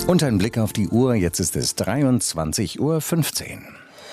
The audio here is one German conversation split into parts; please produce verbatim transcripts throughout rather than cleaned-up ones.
Und ein Blick auf die Uhr, jetzt ist es dreiundzwanzig Uhr fünfzehn.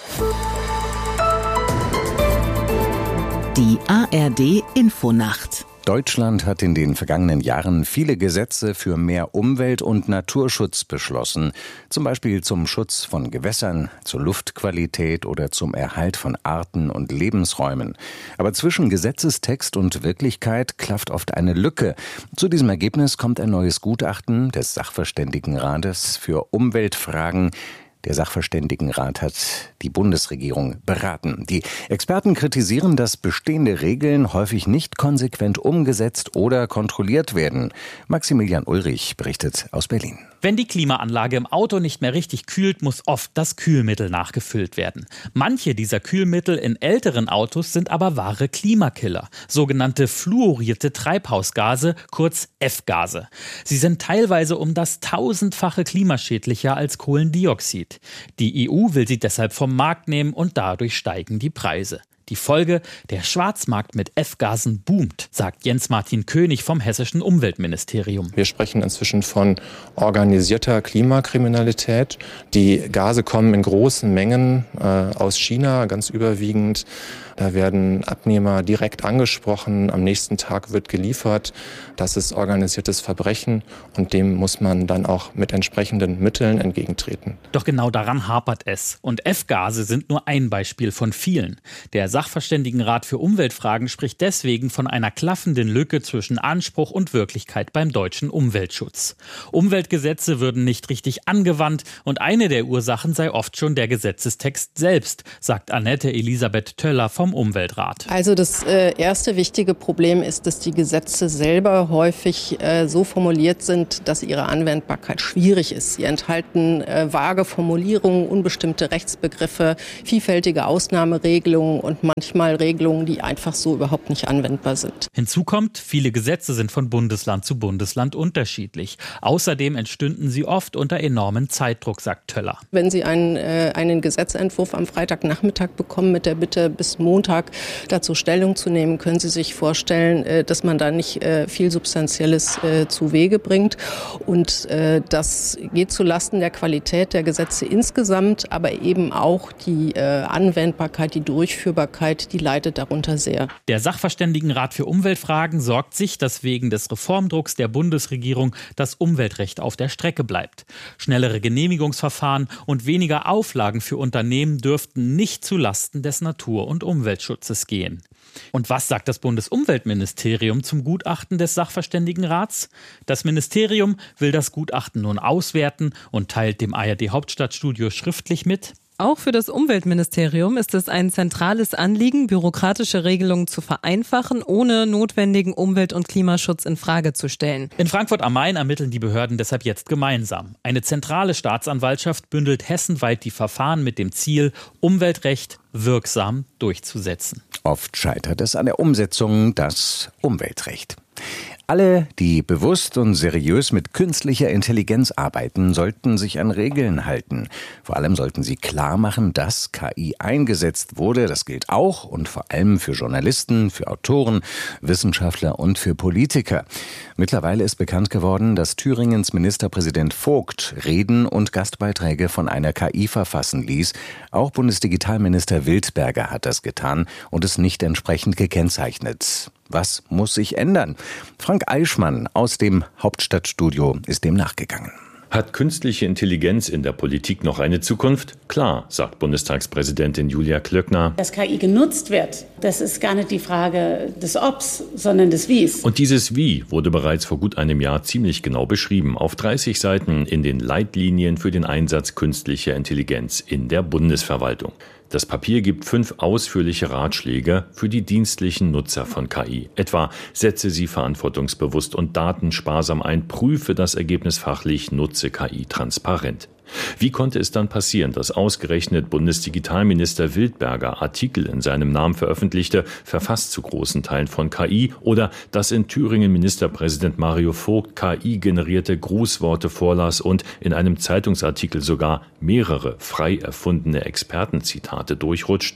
Die A R D-Infonacht. Deutschland hat in den vergangenen Jahren viele Gesetze für mehr Umwelt- und Naturschutz beschlossen. Zum Beispiel zum Schutz von Gewässern, zur Luftqualität oder zum Erhalt von Arten und Lebensräumen. Aber zwischen Gesetzestext und Wirklichkeit klafft oft eine Lücke. Zu diesem Ergebnis kommt ein neues Gutachten des Sachverständigenrates für Umweltfragen. Der Sachverständigenrat hat die Bundesregierung beraten. Die Experten kritisieren, dass bestehende Regeln häufig nicht konsequent umgesetzt oder kontrolliert werden. Maximilian Ulrich berichtet aus Berlin. Wenn die Klimaanlage im Auto nicht mehr richtig kühlt, muss oft das Kühlmittel nachgefüllt werden. Manche dieser Kühlmittel in älteren Autos sind aber wahre Klimakiller, sogenannte fluorierte Treibhausgase, kurz F-Gase. Sie sind teilweise um das tausendfache klimaschädlicher als Kohlendioxid. Die E U will sie deshalb vom Markt nehmen und dadurch steigen die Preise. Die Folge: der Schwarzmarkt mit F-Gasen boomt, sagt Jens-Martin König vom hessischen Umweltministerium. Wir sprechen inzwischen von organisierter Klimakriminalität. Die Gase kommen in großen Mengen äh, aus China, ganz überwiegend. Da werden Abnehmer direkt angesprochen, am nächsten Tag wird geliefert. Das ist organisiertes Verbrechen und dem muss man dann auch mit entsprechenden Mitteln entgegentreten. Doch genau daran hapert es. Und F-Gase sind nur ein Beispiel von vielen. Der Sachverständigenrat für Umweltfragen spricht deswegen von einer klaffenden Lücke zwischen Anspruch und Wirklichkeit beim deutschen Umweltschutz. Umweltgesetze würden nicht richtig angewandt und eine der Ursachen sei oft schon der Gesetzestext selbst, sagt Annette Elisabeth Töller vom Umweltrat. Also das äh, erste wichtige Problem ist, dass die Gesetze selber häufig äh, so formuliert sind, dass ihre Anwendbarkeit schwierig ist. Sie enthalten äh, vage Formulierungen, unbestimmte Rechtsbegriffe, vielfältige Ausnahmeregelungen und manchmal Regelungen, die einfach so überhaupt nicht anwendbar sind. Hinzu kommt, viele Gesetze sind von Bundesland zu Bundesland unterschiedlich. Außerdem entstünden sie oft unter enormem Zeitdruck, sagt Töller. Wenn Sie einen, äh, einen Gesetzentwurf am Freitagnachmittag bekommen mit der Bitte, bis Montag dazu Stellung zu nehmen, können Sie sich vorstellen, äh, dass man da nicht äh, viel Substanzielles äh, zu Wege bringt. Und äh, das geht zulasten der Qualität der Gesetze insgesamt, aber eben auch die äh, Anwendbarkeit, die Durchführbarkeit, die leidet darunter sehr. Der Sachverständigenrat für Umweltfragen sorgt sich, dass wegen des Reformdrucks der Bundesregierung das Umweltrecht auf der Strecke bleibt. Schnellere Genehmigungsverfahren und weniger Auflagen für Unternehmen dürften nicht zulasten des Natur- und Umweltschutzes gehen. Und was sagt das Bundesumweltministerium zum Gutachten des Sachverständigenrats? Das Ministerium will das Gutachten nun auswerten und teilt dem A R D-Hauptstadtstudio schriftlich mit: Auch für das Umweltministerium ist es ein zentrales Anliegen, bürokratische Regelungen zu vereinfachen, ohne notwendigen Umwelt- und Klimaschutz in Frage zu stellen. In Frankfurt am Main ermitteln die Behörden deshalb jetzt gemeinsam. Eine zentrale Staatsanwaltschaft bündelt hessenweit die Verfahren mit dem Ziel, Umweltrecht wirksam durchzusetzen. Oft scheitert es an der Umsetzung, das Umweltrecht. Alle, die bewusst und seriös mit künstlicher Intelligenz arbeiten, sollten sich an Regeln halten. Vor allem sollten sie klar machen, dass K I eingesetzt wurde. Das gilt auch und vor allem für Journalisten, für Autoren, Wissenschaftler und für Politiker. Mittlerweile ist bekannt geworden, dass Thüringens Ministerpräsident Vogt Reden und Gastbeiträge von einer K I verfassen ließ. Auch Bundesdigitalminister Wildberger hat das getan und es nicht entsprechend gekennzeichnet. Was muss sich ändern? Frank Eichmann aus dem Hauptstadtstudio ist dem nachgegangen. Hat künstliche Intelligenz in der Politik noch eine Zukunft? Klar, sagt Bundestagspräsidentin Julia Klöckner. Dass K I genutzt wird, das ist gar nicht die Frage des Obs, sondern des Wies. Und dieses Wie wurde bereits vor gut einem Jahr ziemlich genau beschrieben. Auf dreißig Seiten in den Leitlinien für den Einsatz künstlicher Intelligenz in der Bundesverwaltung. Das Papier gibt fünf ausführliche Ratschläge für die dienstlichen Nutzer von K I. Etwa: setze sie verantwortungsbewusst und datensparsam ein, prüfe das Ergebnis fachlich, nutze K I transparent. Wie konnte es dann passieren, dass ausgerechnet Bundesdigitalminister Wildberger Artikel in seinem Namen veröffentlichte, verfasst zu großen Teilen von K I, oder dass in Thüringen Ministerpräsident Mario Vogt K I-generierte Grußworte vorlas und in einem Zeitungsartikel sogar mehrere frei erfundene Expertenzitate durchrutschten?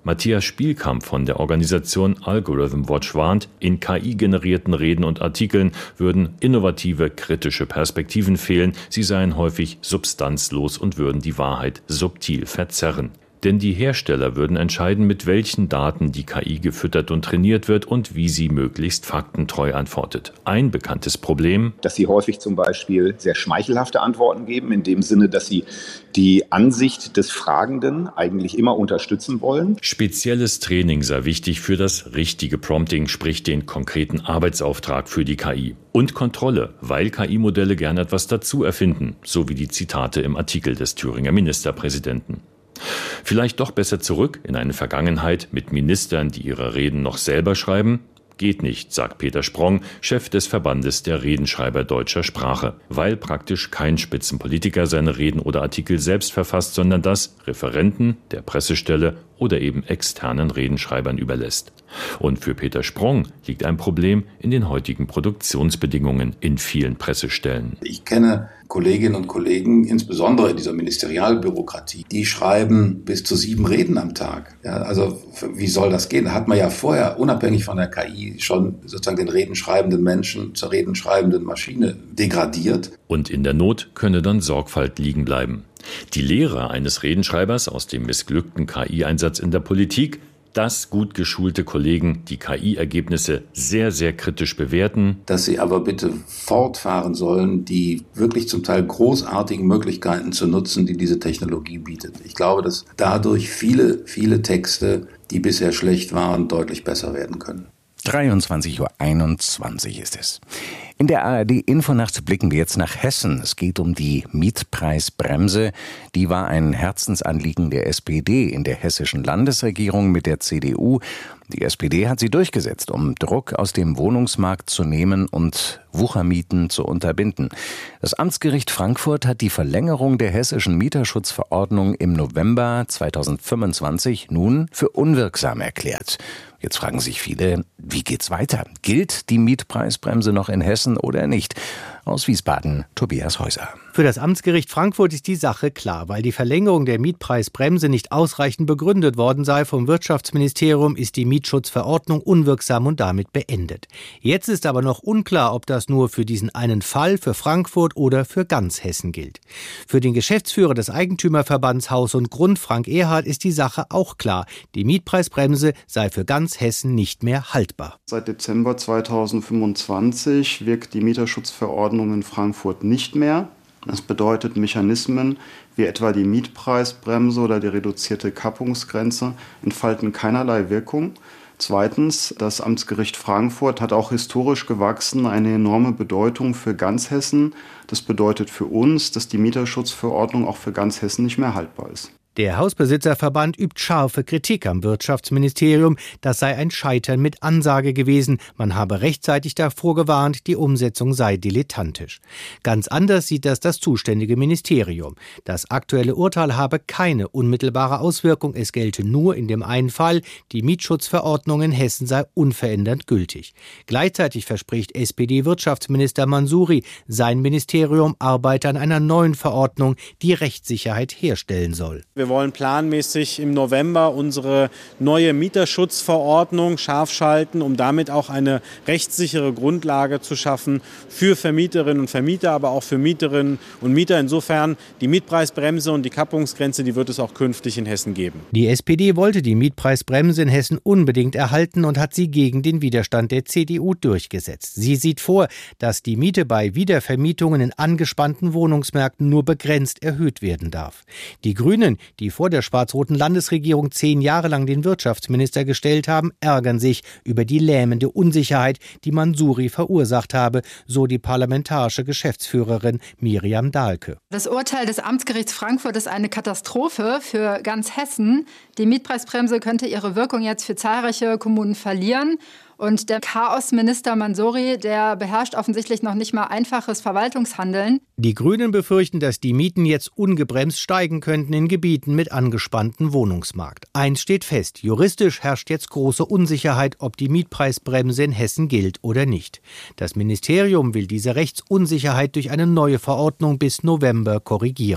Matthias Spielkamp von der Organisation Algorithm Watch warnt, in K I-generierten Reden und Artikeln würden innovative, kritische Perspektiven fehlen, sie seien häufig substanzlos und würden die Wahrheit subtil verzerren. Denn die Hersteller würden entscheiden, mit welchen Daten die K I gefüttert und trainiert wird und wie sie möglichst faktentreu antwortet. Ein bekanntes Problem: dass sie häufig zum Beispiel sehr schmeichelhafte Antworten geben, in dem Sinne, dass sie die Ansicht des Fragenden eigentlich immer unterstützen wollen. Spezielles Training sei wichtig für das richtige Prompting, sprich den konkreten Arbeitsauftrag für die K I. Und Kontrolle, weil K I-Modelle gern etwas dazu erfinden, so wie die Zitate im Artikel des Thüringer Ministerpräsidenten. Vielleicht doch besser zurück in eine Vergangenheit mit Ministern, die ihre Reden noch selber schreiben? Geht nicht, sagt Peter Sprong, Chef des Verbandes der Redenschreiber deutscher Sprache, weil praktisch kein Spitzenpolitiker seine Reden oder Artikel selbst verfasst, sondern das Referenten, der Pressestelle oder eben externen Redenschreibern überlässt. Und für Peter Sprong liegt ein Problem in den heutigen Produktionsbedingungen in vielen Pressestellen. Ich kenne Kolleginnen und Kollegen, insbesondere in dieser Ministerialbürokratie, die schreiben bis zu sieben Reden am Tag. Ja, also wie soll das gehen? Da hat man ja vorher, unabhängig von der K I, schon sozusagen den redenschreibenden Menschen zur redenschreibenden Maschine degradiert. Und in der Not könne dann Sorgfalt liegen bleiben. Die Lehre eines Redenschreibers aus dem missglückten K I-Einsatz in der Politik: dass gut geschulte Kollegen die K I-Ergebnisse sehr, sehr kritisch bewerten. Dass sie aber bitte fortfahren sollen, die wirklich zum Teil großartigen Möglichkeiten zu nutzen, die diese Technologie bietet. Ich glaube, dass dadurch viele, viele Texte, die bisher schlecht waren, deutlich besser werden können. dreiundzwanzig Uhr einundzwanzig ist es. In der A R D-Infonacht blicken wir jetzt nach Hessen. Es geht um die Mietpreisbremse. Die war ein Herzensanliegen der S P D in der hessischen Landesregierung mit der C D U. Die S P D hat sie durchgesetzt, um Druck aus dem Wohnungsmarkt zu nehmen und Wuchermieten zu unterbinden. Das Amtsgericht Frankfurt hat die Verlängerung der hessischen Mieterschutzverordnung im November zweitausendfünfundzwanzig nun für unwirksam erklärt. Jetzt fragen sich viele, wie geht's weiter? Gilt die Mietpreisbremse noch in Hessen oder nicht? Aus Wiesbaden, Tobias Häuser. Für das Amtsgericht Frankfurt ist die Sache klar. Weil die Verlängerung der Mietpreisbremse nicht ausreichend begründet worden sei vom Wirtschaftsministerium, ist die Mietschutzverordnung unwirksam und damit beendet. Jetzt ist aber noch unklar, ob das nur für diesen einen Fall, für Frankfurt oder für ganz Hessen gilt. Für den Geschäftsführer des Eigentümerverbands Haus und Grund, Frank Ehrhardt, ist die Sache auch klar. Die Mietpreisbremse sei für ganz Hessen nicht mehr haltbar. Seit Dezember zweitausendfünfundzwanzig wirkt die Mieterschutzverordnung in Frankfurt nicht mehr. Das bedeutet, Mechanismen wie etwa die Mietpreisbremse oder die reduzierte Kappungsgrenze entfalten keinerlei Wirkung. Zweitens, das Amtsgericht Frankfurt hat auch historisch gewachsen eine enorme Bedeutung für ganz Hessen. Das bedeutet für uns, dass die Mieterschutzverordnung auch für ganz Hessen nicht mehr haltbar ist. Der Hausbesitzerverband übt scharfe Kritik am Wirtschaftsministerium. Das sei ein Scheitern mit Ansage gewesen. Man habe rechtzeitig davor gewarnt, die Umsetzung sei dilettantisch. Ganz anders sieht das das zuständige Ministerium. Das aktuelle Urteil habe keine unmittelbare Auswirkung. Es gelte nur in dem einen Fall, die Mietschutzverordnung in Hessen sei unverändert gültig. Gleichzeitig verspricht S P D-Wirtschaftsminister Mansouri, sein Ministerium arbeite an einer neuen Verordnung, die Rechtssicherheit herstellen soll. Wir wollen planmäßig im November unsere neue Mieterschutzverordnung scharf schalten, um damit auch eine rechtssichere Grundlage zu schaffen für Vermieterinnen und Vermieter, aber auch für Mieterinnen und Mieter. Insofern die Mietpreisbremse und die Kappungsgrenze, die wird es auch künftig in Hessen geben. Die S P D wollte die Mietpreisbremse in Hessen unbedingt erhalten und hat sie gegen den Widerstand der C D U durchgesetzt. Sie sieht vor, dass die Miete bei Wiedervermietungen in angespannten Wohnungsmärkten nur begrenzt erhöht werden darf. Die Grünen, die vor der schwarz-roten Landesregierung zehn Jahre lang den Wirtschaftsminister gestellt haben, ärgern sich über die lähmende Unsicherheit, die Mansouri verursacht habe, so die parlamentarische Geschäftsführerin Miriam Dahlke. Das Urteil des Amtsgerichts Frankfurt ist eine Katastrophe für ganz Hessen. Die Mietpreisbremse könnte ihre Wirkung jetzt für zahlreiche Kommunen verlieren. Und der Chaosminister Mansouri, der beherrscht offensichtlich noch nicht mal einfaches Verwaltungshandeln. Die Grünen befürchten, dass die Mieten jetzt ungebremst steigen könnten in Gebieten mit angespanntem Wohnungsmarkt. Eins steht fest, juristisch herrscht jetzt große Unsicherheit, ob die Mietpreisbremse in Hessen gilt oder nicht. Das Ministerium will diese Rechtsunsicherheit durch eine neue Verordnung bis November korrigieren.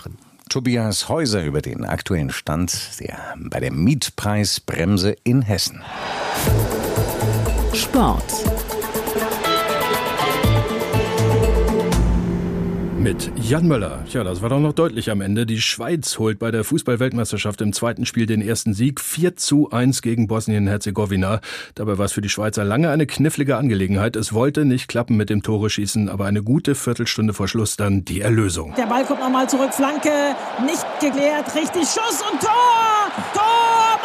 Tobias Häuser über den aktuellen Stand der, bei der Mietpreisbremse in Hessen. Sport. Mit Jan Möller. Ja, das war doch noch deutlich am Ende. Die Schweiz holt bei der Fußball-Weltmeisterschaft im zweiten Spiel den ersten Sieg. vier zu eins gegen Bosnien-Herzegowina. Dabei war es für die Schweizer lange eine knifflige Angelegenheit. Es wollte nicht klappen mit dem Tore-Schießen, aber eine gute Viertelstunde vor Schluss dann die Erlösung. Der Ball kommt nochmal zurück, Flanke, nicht geklärt, richtig, Schuss und Tor! Tor,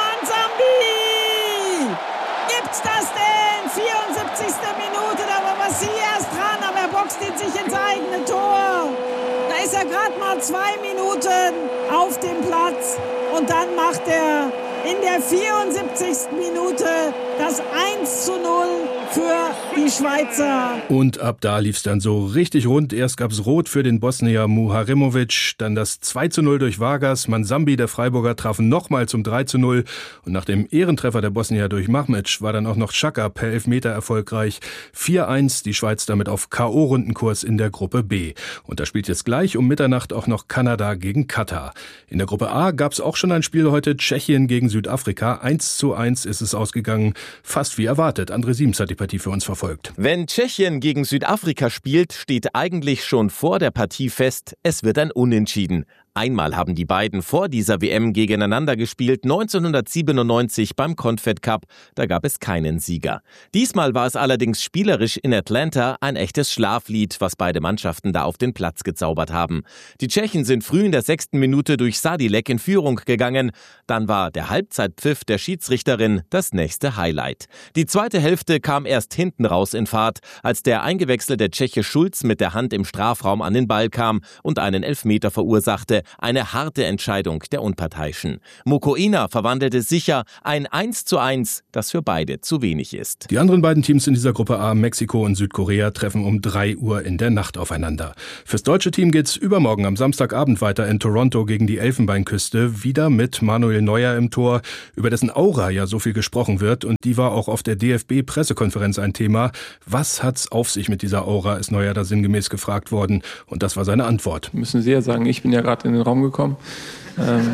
Manzambi! Gibt's das denn? vierundsiebzigste Minute, da war Macias dran, aber er boxt ihn sich ins eigene Tor. Da ist er gerade mal zwei Minuten auf dem Platz und dann macht er in der vierundsiebzigsten Minute das eins zu null für die Schweizer. Und ab da lief's dann so richtig rund. Erst gab's Rot für den Bosnier Muharemovic, dann das zwei zu null durch Vargas. Manzambi, der Freiburger, trafen nochmal zum drei zu null. Und nach dem Ehrentreffer der Bosnier durch Mahmic war dann auch noch Xhaka per Elfmeter erfolgreich. vier eins, die Schweiz damit auf K O-Rundenkurs in der Gruppe B. Und da spielt jetzt gleich um Mitternacht auch noch Kanada gegen Katar. In der Gruppe A gab's auch schon ein Spiel heute, Tschechien gegen Südafrika. eins zu eins ist es ausgegangen, fast wie erwartet. André Siems hat die Partie für uns verfolgt. Wenn Tschechien gegen Südafrika spielt, steht eigentlich schon vor der Partie fest, es wird ein Unentschieden. Einmal haben die beiden vor dieser W M gegeneinander gespielt, neunzehnhundertsiebenundneunzig beim Confed Cup. Da gab es keinen Sieger. Diesmal war es allerdings spielerisch in Atlanta ein echtes Schlaflied, was beide Mannschaften da auf den Platz gezaubert haben. Die Tschechen sind früh in der sechsten Minute durch Sadilek in Führung gegangen. Dann war der Halbzeitpfiff der Schiedsrichterin das nächste Highlight. Die zweite Hälfte kam erst hinten raus in Fahrt, als der eingewechselte Tscheche Schulz mit der Hand im Strafraum an den Ball kam und einen Elfmeter verursachte. Eine harte Entscheidung der Unparteiischen. Mokoena verwandelte sicher ein eins zu eins, das für beide zu wenig ist. Die anderen beiden Teams in dieser Gruppe A, Mexiko und Südkorea, treffen um drei Uhr in der Nacht aufeinander. Fürs deutsche Team geht's übermorgen am Samstagabend weiter in Toronto gegen die Elfenbeinküste, wieder mit Manuel Neuer im Tor, über dessen Aura ja so viel gesprochen wird, und die war auch auf der D F B-Pressekonferenz ein Thema. Was hat's auf sich mit dieser Aura, ist Neuer da sinngemäß gefragt worden, und das war seine Antwort. Müssen Sie ja sagen, ich bin ja gerade in den Raum gekommen. Ähm,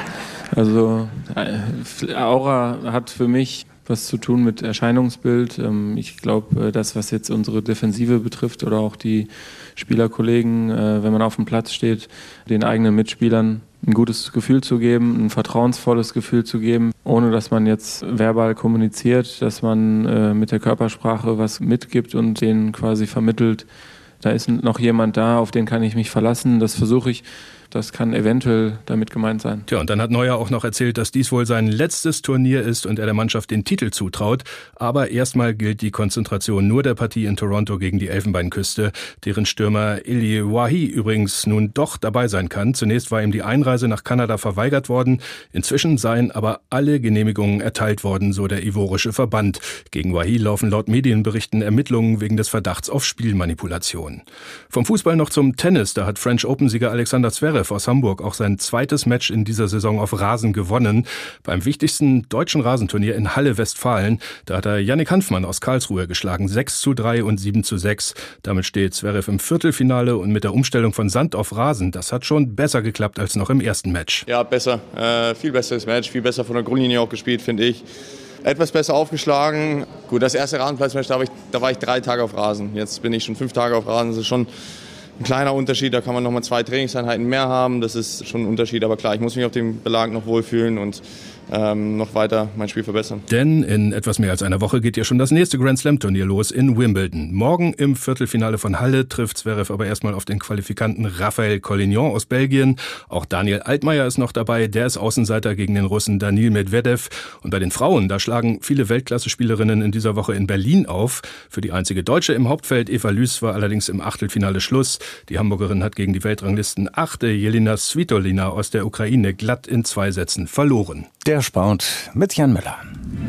also äh, Aura hat für mich was zu tun mit Erscheinungsbild. Ähm, ich glaube, das, was jetzt unsere Defensive betrifft oder auch die Spielerkollegen, äh, wenn man auf dem Platz steht, den eigenen Mitspielern ein gutes Gefühl zu geben, ein vertrauensvolles Gefühl zu geben, ohne dass man jetzt verbal kommuniziert, dass man äh, mit der Körpersprache was mitgibt und denen quasi vermittelt, da ist noch jemand da, auf den kann ich mich verlassen. Das versuche ich. Das kann eventuell damit gemeint sein. Tja, und dann hat Neuer auch noch erzählt, dass dies wohl sein letztes Turnier ist und er der Mannschaft den Titel zutraut. Aber erstmal gilt die Konzentration nur der Partie in Toronto gegen die Elfenbeinküste, deren Stürmer Eli Wahi übrigens nun doch dabei sein kann. Zunächst war ihm die Einreise nach Kanada verweigert worden. Inzwischen seien aber alle Genehmigungen erteilt worden, so der ivorische Verband. Gegen Wahi laufen laut Medienberichten Ermittlungen wegen des Verdachts auf Spielmanipulation. Vom Fußball noch zum Tennis. Da hat French Open-Sieger Alexander Zverev aus Hamburg auch sein zweites Match in dieser Saison auf Rasen gewonnen. Beim wichtigsten deutschen Rasenturnier in Halle, Westfalen. Da hat er Yannick Hanfmann aus Karlsruhe geschlagen. sechs zu drei und sieben zu sechs. Damit steht Zverev im Viertelfinale, und mit der Umstellung von Sand auf Rasen, das hat schon besser geklappt als noch im ersten Match. Ja, besser. Äh, viel besseres Match. Viel besser von der Grundlinie auch gespielt, finde ich. Etwas besser aufgeschlagen. Gut, das erste Rasenplatzmatch, da war, ich, da war ich drei Tage auf Rasen. Jetzt bin ich schon fünf Tage auf Rasen. Das ist schon ein kleiner Unterschied, da kann man noch mal zwei Trainingseinheiten mehr haben, das ist schon ein Unterschied, aber klar, ich muss mich auf dem Belag noch wohlfühlen und ähm, noch weiter mein Spiel verbessern. Denn in etwas mehr als einer Woche geht ja schon das nächste Grand-Slam-Turnier los in Wimbledon. Morgen im Viertelfinale von Halle trifft Zverev aber erstmal auf den Qualifikanten Raphael Collignon aus Belgien. Auch Daniel Altmaier ist noch dabei, der ist Außenseiter gegen den Russen Daniil Medvedev. Und bei den Frauen, da schlagen viele Weltklasse-Spielerinnen in dieser Woche in Berlin auf. Für die einzige Deutsche im Hauptfeld, Eva Lüß, war allerdings im Achtelfinale Schluss. Die Hamburgerin hat gegen die Weltranglisten achte Jelena Svitolina aus der Ukraine glatt in zwei Sätzen verloren. Der Sport mit Jan Müller.